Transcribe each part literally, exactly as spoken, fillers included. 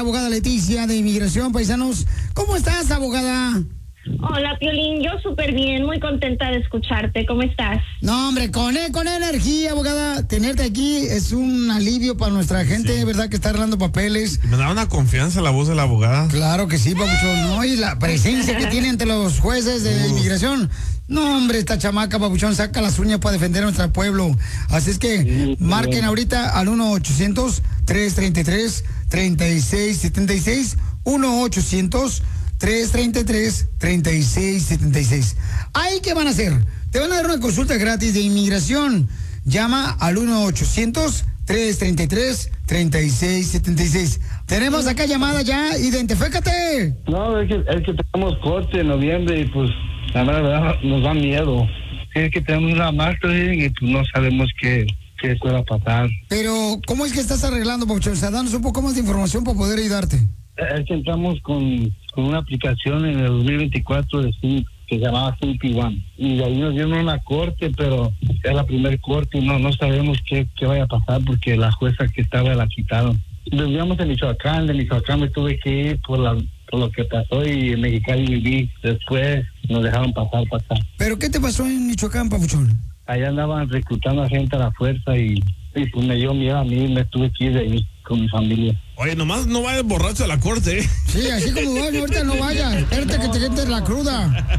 abogada Leticia de Inmigración, paisanos. ¿Cómo estás, abogada? Hola, Piolín, yo súper bien, muy contenta de escucharte. ¿Cómo estás? No, hombre, con, con energía, abogada. Tenerte aquí es un alivio para nuestra gente, sí. ¿Verdad? Que está arreglando papeles. Me da una confianza la voz de la abogada. Claro que sí, papuchón, ¿no? Y la presencia que tiene ante los jueces de uh. inmigración. No, hombre, esta chamaca, papuchón, saca las uñas para defender a nuestro pueblo. Así es que sí, marquen sí. ahorita al uno ochocientos, tres treinta y tres, treinta y seis setenta y seis. uno ochocientos, tres treinta y tres, treinta y seis setenta y seis. ¿Ahí qué van a hacer? Te van a dar una consulta gratis de inmigración. Llama al uno ochocientos, tres treinta y tres, treinta y seis setenta y seis. Tenemos acá llamada ya, identifícate. No, es que, es que tenemos corte en noviembre y pues la verdad nos da miedo. Es que tenemos una máscara y pues no sabemos qué, qué pueda pasar. Pero, ¿cómo es que estás arreglando, Pauchón? O sea, danos un poco más de información para poder ayudarte. Es que entramos con, con una aplicación en el dos mil veinticuatro de C I P, que se llamaba C I P uno. Y de ahí nos dieron una corte, pero es la primer corte y no, no sabemos qué, qué vaya a pasar porque la jueza que estaba la quitaron. Vivíamos en Michoacán, de Michoacán me tuve que ir por la por lo que pasó y en Mexicali viví. Después nos dejaron pasar para acá. ¿Pero qué te pasó en Michoacán, papuchón? Allá andaban reclutando a gente a la fuerza y, y pues me dio miedo a mí, me tuve que ir de ahí con mi familia. Oye, nomás no vayas borracho a la corte, ¿eh? Sí, así como vas, ahorita no vayas. Espérate que te quedes la cruda.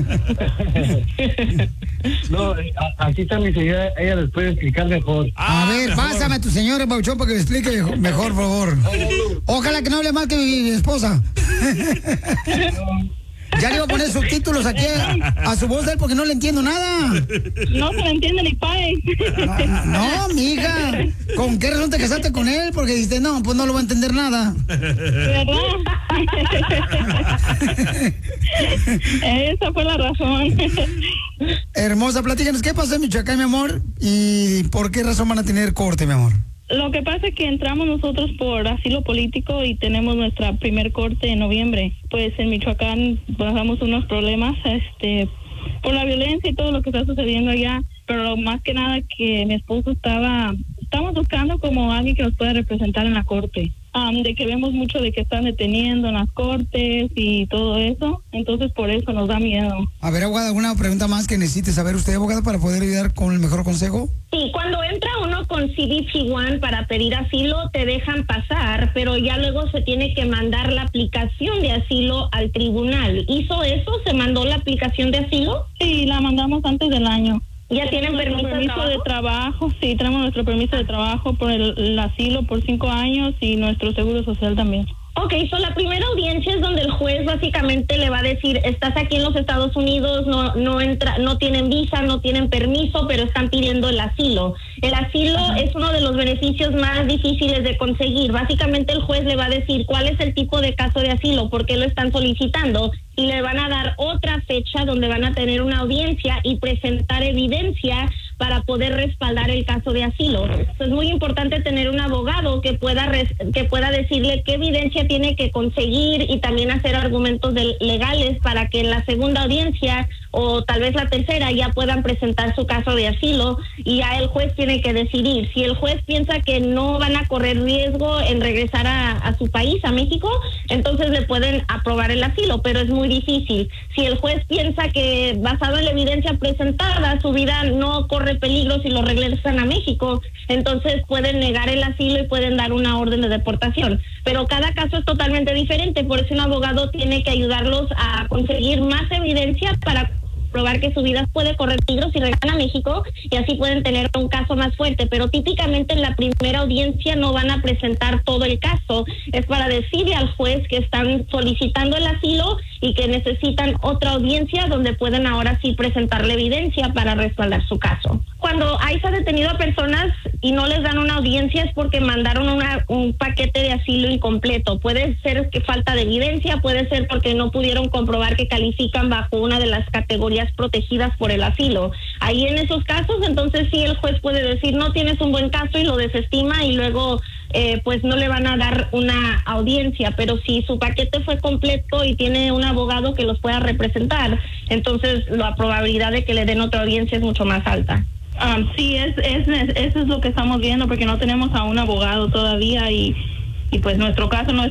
No, aquí está mi señora, ella les puede explicar mejor. Ah, a ver, pásame a tu señora, Pauchón, para que me explique mejor, por favor. Ojalá que no hable más que mi esposa. Ya le iba a poner subtítulos aquí a, a su voz de él porque no le entiendo nada. No se le entiende ni pae. No, no, mija. ¿Con qué razón te casaste con él? Porque dijiste, no, pues no lo va a entender nada. ¿Verdad? Esa fue la razón. Hermosa, platícanos, ¿qué pasó en Michoacán, mi amor? ¿Y por qué razón van a tener corte, mi amor? Lo que pasa es que entramos nosotros por asilo político y tenemos nuestra primer corte en noviembre. Pues en Michoacán pasamos unos problemas este, por la violencia y todo lo que está sucediendo allá. Pero más que nada que mi esposo estaba, estamos buscando como alguien que nos pueda representar en la corte. Um, de que vemos mucho de que están deteniendo en las cortes y todo eso. Entonces por eso nos da miedo. A ver, abogada, ¿alguna pregunta más que necesite saber usted, abogada, para poder ayudar con el mejor consejo? Sí, cuando entra uno con C B P uno para pedir asilo, te dejan pasar, pero ya luego se tiene que mandar la aplicación de asilo al tribunal. ¿Hizo eso? ¿Se mandó la aplicación de asilo? Sí, la mandamos antes del año. ¿Ya tienen permiso, permiso de, trabajo? de trabajo? Sí, tenemos nuestro permiso de trabajo por el, el asilo por cinco años y nuestro seguro social también. Ok, so la primera audiencia es donde el juez básicamente le va a decir, estás aquí en los Estados Unidos, no no entra, no tienen visa, no tienen permiso, pero están pidiendo el asilo. El asilo Ajá. es uno de los beneficios más difíciles de conseguir. Básicamente el juez le va a decir cuál es el tipo de caso de asilo, por qué lo están solicitando, y le van a dar otra fecha donde van a tener una audiencia y presentar evidencia para poder respaldar el caso de asilo. Entonces, es muy importante tener un abogado que pueda res, que pueda decirle qué evidencia tiene que conseguir y también hacer argumentos de, legales para que en la segunda audiencia o tal vez la tercera ya puedan presentar su caso de asilo y ya el juez tiene que decidir. Si el juez piensa que no van a correr riesgo en regresar a, a su país, a México, entonces le pueden aprobar el asilo, pero es muy difícil. Si el juez piensa que basado en la evidencia presentada su vida no corre peligro si lo regresan a México, entonces pueden negar el asilo y pueden dar una orden de deportación. Pero cada caso es totalmente diferente, por eso un abogado tiene que ayudarlos a conseguir más evidencia para probar que su vida puede correr peligro si regresan a México y así pueden tener un caso más fuerte, pero típicamente en la primera audiencia no van a presentar todo el caso, es para decirle al juez que están solicitando el asilo y que necesitan otra audiencia donde pueden ahora sí presentar la evidencia para respaldar su caso. Cuando I C E ha detenido a personas y no les dan una audiencia es porque mandaron una, un paquete de asilo incompleto. Puede ser que falta de evidencia, puede ser porque no pudieron comprobar que califican bajo una de las categorías protegidas por el asilo. Ahí en esos casos, entonces sí el juez puede decir no tienes un buen caso y lo desestima y luego eh, pues no le van a dar una audiencia, pero si su paquete fue completo y tiene un abogado que los pueda representar, entonces la probabilidad de que le den otra audiencia es mucho más alta. Um, sí, es, es, eso es lo que estamos viendo porque no tenemos a un abogado todavía y, y pues nuestro caso no es